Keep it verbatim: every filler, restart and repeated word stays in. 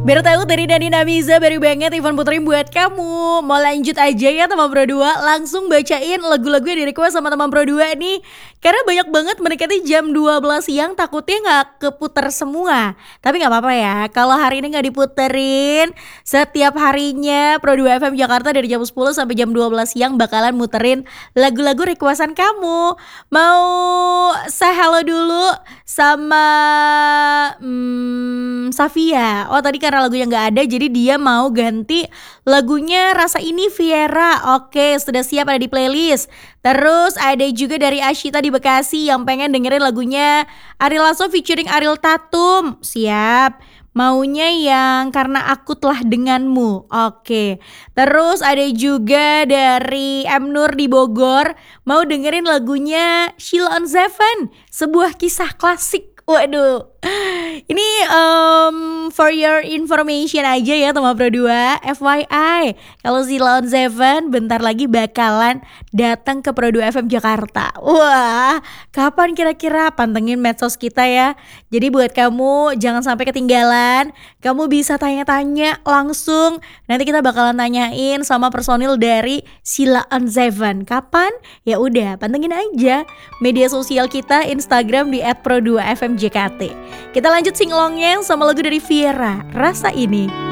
Baru tahu dari Dani Namiza, baru banget Ivan puterin buat kamu. Mau lanjut aja ya teman Pro dua, langsung bacain lagu-lagu yang di-request sama teman Pro dua nih. Karena banyak banget mendekati jam dua belas siang, takutnya gak keputer semua. Tapi gak apa-apa ya, kalau hari ini gak diputerin, setiap harinya Pro dua F M Jakarta dari jam sepuluh sampai jam dua belas siang bakalan muterin lagu-lagu requestan kamu. Mau say hello dulu sama hmm, Safia. Oh tadi karena lagunya gak ada, jadi dia mau ganti lagunya Rasa Ini Viera. Oke, sudah siap, ada di playlist. Terus ada juga dari Ashita di Bekasi yang pengen dengerin lagunya Ariel Lasso featuring Ariel Tatum. Siap. Maunya yang Karena Aku Telah Denganmu. Oke. Terus ada juga dari M Nur di Bogor, mau dengerin lagunya Sheila on Seven, Sebuah Kisah Klasik. Waduh, ini um, for your information aja ya teman Pro dua. F Y I, kalau si Lawn Seven bentar lagi bakalan datang ke Pro dua F M Jakarta. Wah, kapan kira-kira? Pantengin medsos kita ya. Jadi buat kamu jangan sampai ketinggalan. Kamu bisa tanya-tanya langsung. Nanti kita bakalan tanyain sama personil dari Sheila on Seven. Kapan? Ya udah, pantengin aja media sosial kita, Instagram di et pro dua F M J K T. Kita lanjut singlongnya sama lagu dari Viera, Rasa Ini.